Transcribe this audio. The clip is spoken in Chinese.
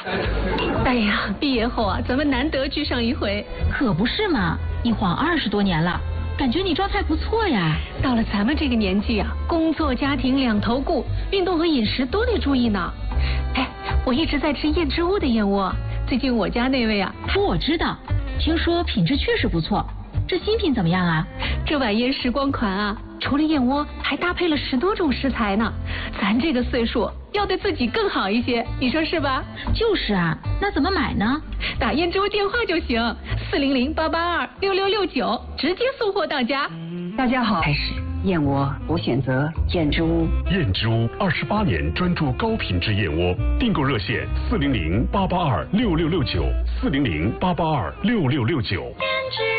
哎呀，毕业后啊，咱们难得聚上一回。 可不是嘛，一晃20多年了，感觉你状态不错呀。 到了咱们这个年纪啊，工作家庭两头顾，运动和饮食都得注意呢。哎，我一直在吃燕之屋的燕窝，最近我家那位啊， 我知道，听说品质确实不错。这新品怎么样啊？ 这晚宴时光款啊，除了燕窝，还搭配了10多种食材呢。咱这个岁数要对自己更好一些，你说是吧？ 就是啊，那怎么买呢？ 打燕之屋电话就行，400-882-6669，直接送货到家。 大家好，开始燕窝，我选择燕之屋。 燕之屋28年专注高品质燕窝，订购热线400-882-6669，400-882-6669。